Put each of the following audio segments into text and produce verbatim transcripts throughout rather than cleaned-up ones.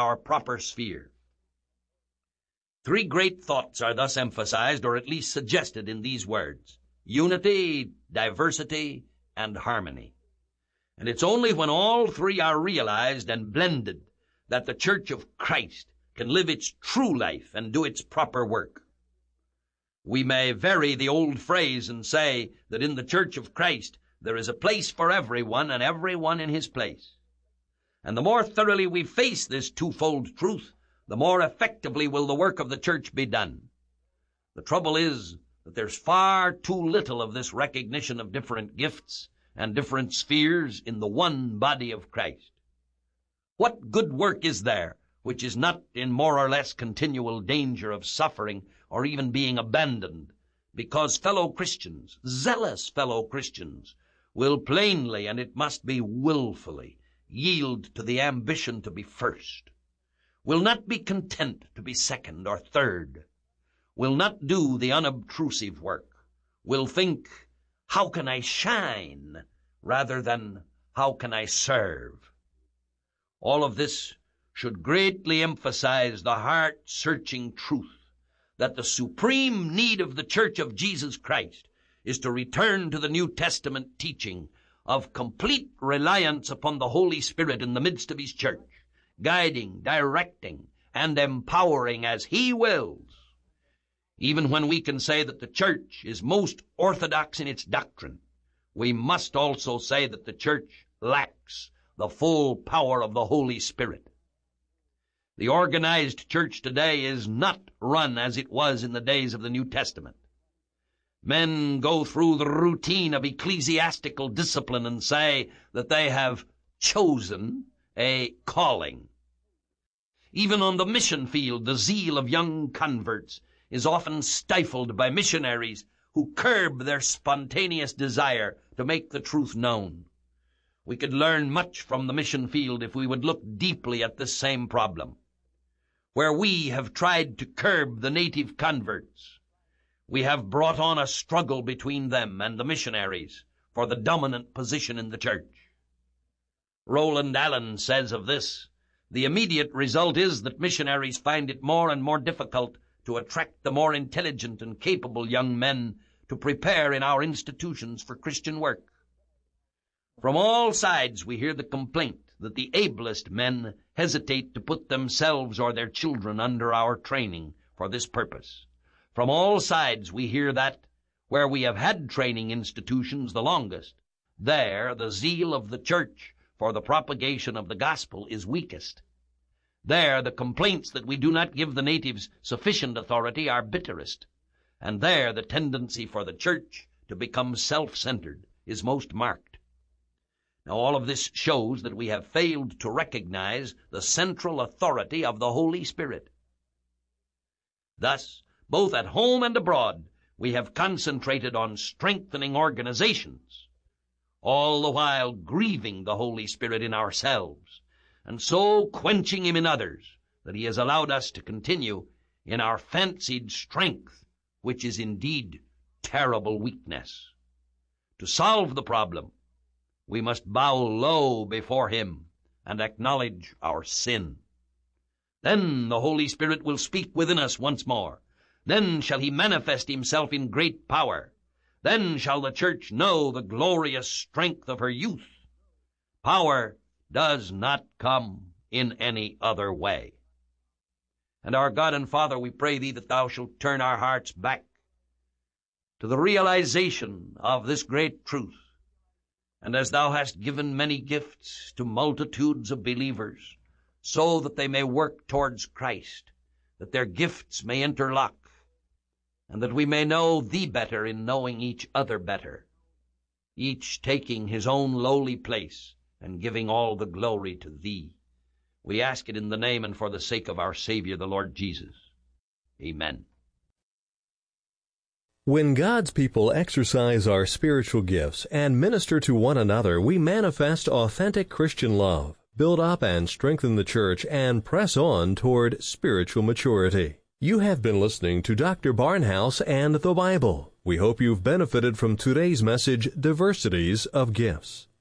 our proper sphere. Three great thoughts are thus emphasized, or at least suggested, in these words: unity, diversity, and harmony. And it's only when all three are realized and blended that the Church of Christ can live its true life and do its proper work. We may vary the old phrase and say that in the Church of Christ there is a place for everyone and everyone in his place. And the more thoroughly we face this twofold truth, the more effectively will the work of the church be done. The trouble is that there's far too little of this recognition of different gifts and different spheres in the one body of Christ. What good work is there which is not in more or less continual danger of suffering or even being abandoned, because fellow Christians, zealous fellow Christians, will plainly, and it must be willfully, yield to the ambition to be first, will not be content to be second or third, will not do the unobtrusive work, will think, how can I shine, rather than how can I serve? All of this should greatly emphasize the heart-searching truth that the supreme need of the Church of Jesus Christ is to return to the New Testament teaching of complete reliance upon the Holy Spirit in the midst of his church, guiding, directing, and empowering as he wills. Even when we can say that the church is most orthodox in its doctrine, we must also say that the church lacks the full power of the Holy Spirit. The organized church today is not run as it was in the days of the New Testament. Men go through the routine of ecclesiastical discipline and say that they have chosen a calling. Even on the mission field, the zeal of young converts is often stifled by missionaries who curb their spontaneous desire to make the truth known. We could learn much from the mission field if we would look deeply at this same problem. Where we have tried to curb the native converts, we have brought on a struggle between them and the missionaries for the dominant position in the church. Roland Allen says of this, the immediate result is that missionaries find it more and more difficult to attract the more intelligent and capable young men to prepare in our institutions for Christian work. From all sides we hear the complaint that the ablest men hesitate to put themselves or their children under our training for this purpose. From all sides we hear that, where we have had training institutions the longest, there the zeal of the church for the propagation of the gospel is weakest. There the complaints that we do not give the natives sufficient authority are bitterest. And there the tendency for the church to become self-centered is most marked. Now, all of this shows that we have failed to recognize the central authority of the Holy Spirit. Thus, both at home and abroad, we have concentrated on strengthening organizations, all the while grieving the Holy Spirit in ourselves, and so quenching him in others, that he has allowed us to continue in our fancied strength, which is indeed terrible weakness. To solve the problem, we must bow low before him and acknowledge our sin. Then the Holy Spirit will speak within us once more. Then shall he manifest himself in great power. Then shall the church know the glorious strength of her youth. Power does not come in any other way. And our God and Father, we pray thee that thou shalt turn our hearts back to the realization of this great truth. And as thou hast given many gifts to multitudes of believers, so that they may work towards Christ, that their gifts may interlock, and that we may know thee better in knowing each other better, each taking his own lowly place and giving all the glory to thee. We ask it in the name and for the sake of our Savior, the Lord Jesus. Amen. When God's people exercise our spiritual gifts and minister to one another, we manifest authentic Christian love, build up and strengthen the church, and press on toward spiritual maturity. You have been listening to Doctor Barnhouse and the Bible. We hope you've benefited from today's message, Diversities of Gifts.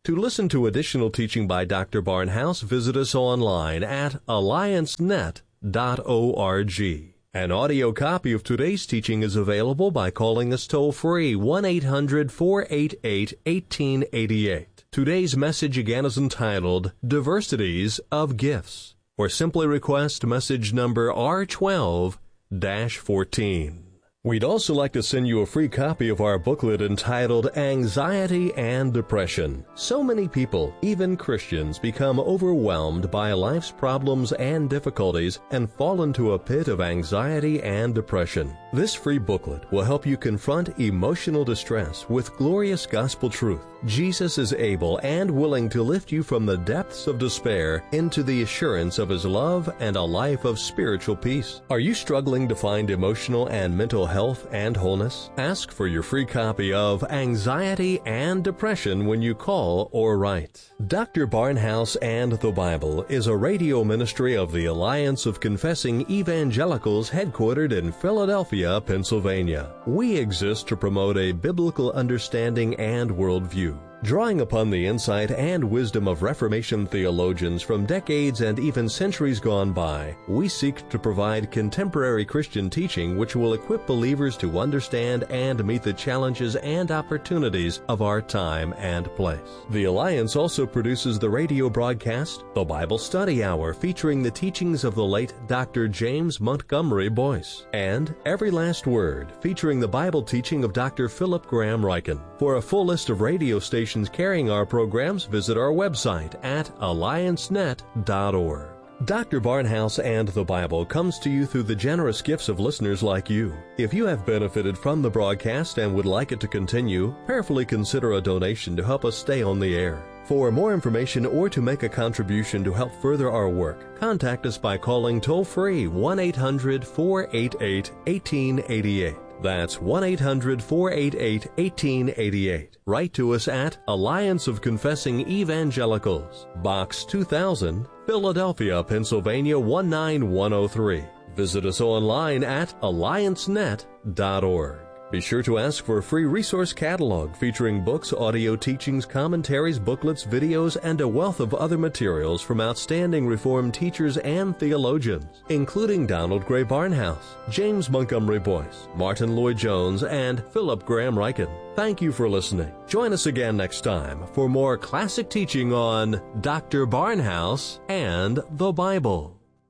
To listen to additional teaching by Doctor Barnhouse, visit us online at alliance net dot org. An audio copy of today's teaching is available by calling us toll-free one eight hundred, four eight eight, one eight eight eight. Today's message again is entitled Diversities of Gifts, or simply request message number R twelve dash fourteen. We'd also like to send you a free copy of our booklet entitled Anxiety and Depression. So many people, even Christians, become overwhelmed by life's problems and difficulties and fall into a pit of anxiety and depression. This free booklet will help you confront emotional distress with glorious gospel truth. Jesus is able and willing to lift you from the depths of despair into the assurance of His love and a life of spiritual peace. Are you struggling to find emotional and mental health and wholeness? Ask for your free copy of Anxiety and Depression when you call or write. Doctor Barnhouse and the Bible is a radio ministry of the Alliance of Confessing Evangelicals headquartered in Philadelphia, Pennsylvania. We exist to promote a biblical understanding and worldview. Drawing upon the insight and wisdom of Reformation theologians from decades and even centuries gone by, we seek to provide contemporary Christian teaching which will equip believers to understand and meet the challenges and opportunities of our time and place. The Alliance also produces the radio broadcast, The Bible Study Hour, featuring the teachings of the late Doctor James Montgomery Boyce, and Every Last Word, featuring the Bible teaching of Doctor Philip Graham Ryken. For a full list of radio stations carrying our programs, visit our website at alliance net dot org. Doctor Barnhouse and the Bible comes to you through the generous gifts of listeners like you. If you have benefited from the broadcast and would like it to continue, prayerfully consider a donation to help us stay on the air. For more information or to make a contribution to help further our work, contact us by calling toll-free one eight hundred, four eight eight, one eight eight eight. That's one eight hundred, four eight eight, one eight eight eight. Write to us at Alliance of Confessing Evangelicals, Box two thousand, Philadelphia, Pennsylvania one nine one oh three. Visit us online at alliance net dot org. Be sure to ask for a free resource catalog featuring books, audio teachings, commentaries, booklets, videos, and a wealth of other materials from outstanding Reformed teachers and theologians, including Donald Gray Barnhouse, James Montgomery Boyce, Martin Lloyd-Jones, and Philip Graham Ryken. Thank you for listening. Join us again next time for more classic teaching on Doctor Barnhouse and the Bible.